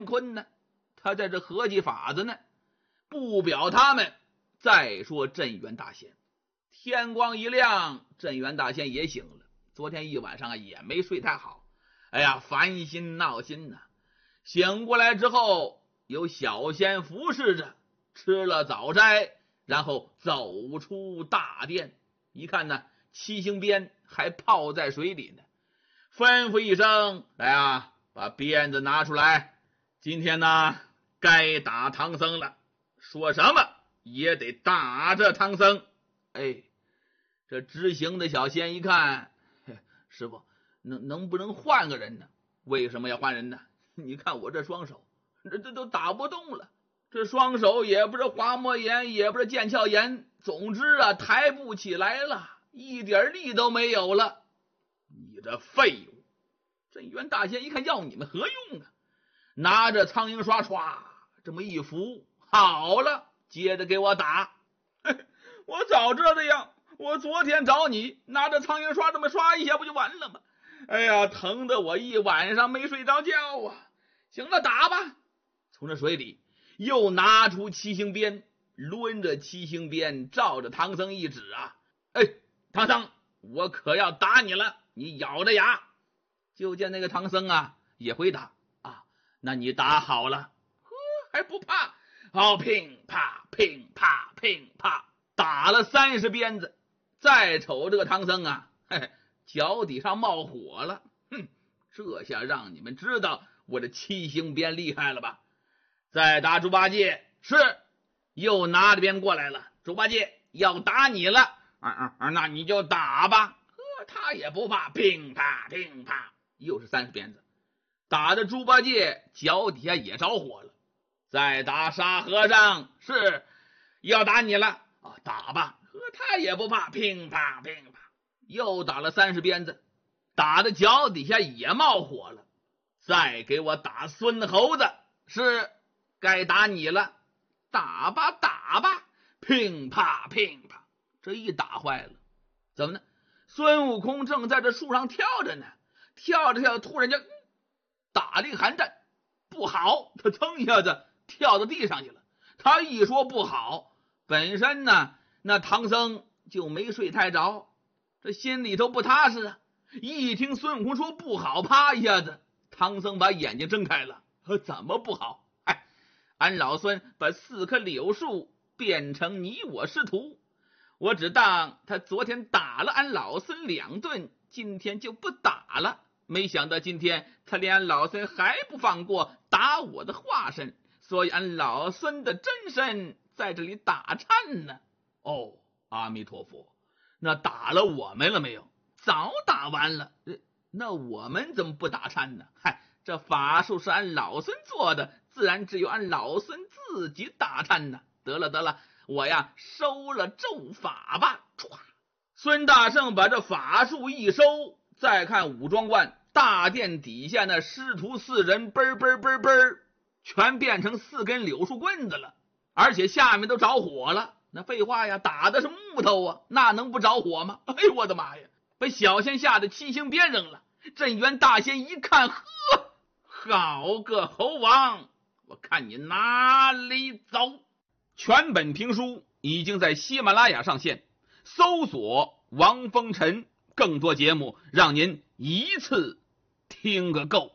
坤呢，他在这合计法子呢，不表他们。再说镇元大仙，天光一亮，镇元大仙也醒了。昨天一晚上也没睡太好，哎呀，烦心闹心呐。醒过来之后，有小仙服侍着，吃了早斋，然后走出大殿。一看呢，七星鞭还泡在水里呢，吩咐一声：“来啊，把鞭子拿出来，今天呢，该打唐僧了。说什么也得打这唐僧。”哎，这执行的小仙一看，师傅，能不能换个人呢？为什么要换人呢？你看我这双手，这都打不动了。这双手也不是滑膜炎，也不是腱鞘炎，总之啊，抬不起来了，一点力都没有了。你这废物！镇元大仙一看，要你们何用啊？拿着苍蝇刷唰这么一扶，好了，接着给我打。我早知道这样，我昨天找你拿着苍蝇刷这么刷一下不就完了吗？哎呀，疼得我一晚上没睡着觉啊！行了，打吧。从这水里又拿出七星鞭，抡着七星鞭照着唐僧一指啊！哎，唐僧，我可要打你了，你咬着牙。就见那个唐僧啊也回答啊，那你打好了，还不怕？好，乒啪乒啪乒啪，打了30鞭子。再瞅这个唐僧啊，脚底上冒火了。这下让你们知道我这七星鞭厉害了吧？再打猪八戒，是又拿着鞭过来了。猪八戒要打你了，那你就打吧。他也不怕，乒啪乒啪，又是30鞭子，打的猪八戒脚底下也着火了。再打沙和尚，是要打你了啊，打吧。他也不怕，乒啪乒啪，又打了30鞭子，打的脚底下也冒火了。再给我打孙猴子，是该打你了，打吧打吧，乒啪乒啪，这一打坏了。怎么呢？孙悟空正在这树上跳着呢，跳着跳着，突然间打了一个寒战，不好，他噌一下子跳到地上去了。他一说不好，本身呢那唐僧就没睡太着，这心里头不踏实啊。一听孙悟空说不好，啪一下子唐僧把眼睛睁开了。怎么不好？俺老孙把4棵柳树变成你我师徒，我只当他昨天打了俺老孙2顿，今天就不打了。没想到今天他连俺老孙还不放过，打我的化身，所以俺老孙的真身在这里打颤呢。哦，阿弥陀佛，那打了我们了没有？早打完了。那我们怎么不打颤呢？这法术是俺老孙做的，自然只有俺老孙自己打颤呢。得了，我呀收了咒法吧。孙大圣把这法术一收，再看武装观大殿底下那师徒4人嘣嘣嘣嘣，全变成4根柳树棍子了，而且下面都着火了。那废话呀，打的是木头啊，那能不着火吗？哎呦我的妈呀，把小仙吓得七星鞭扔了。镇元大仙一看，好个猴王，我看你哪里走。全本评书已经在喜马拉雅上线，搜索王风尘，更多节目让您一次听个够。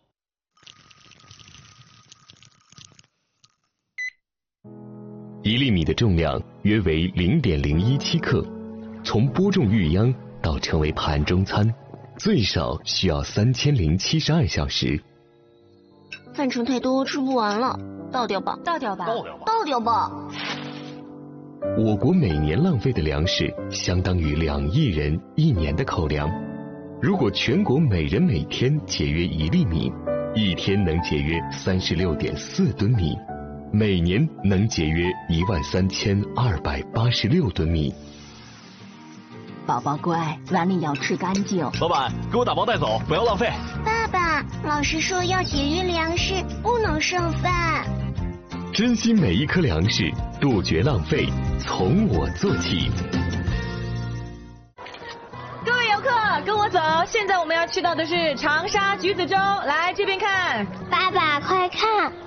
1粒米的重量约为0.017克，从播种育秧到成为盘中餐，最少需要3072小时。 饭盛太多，吃不完了，倒掉吧。 我国每年浪费的粮食相当于2亿人1年的口粮。如果全国每人每天节约1粒米，一天能节约36.4吨米，每年能节约13286吨米。 宝宝乖，碗里要吃干净。 老板，给我打包带走，不要浪费。 爸爸，老师说要节约粮食，不能剩饭。 珍惜每一颗粮食，杜绝浪费，从我做起。 各位游客，跟我走，现在我们要去到的是长沙橘子洲，来这边看。 爸爸，快看，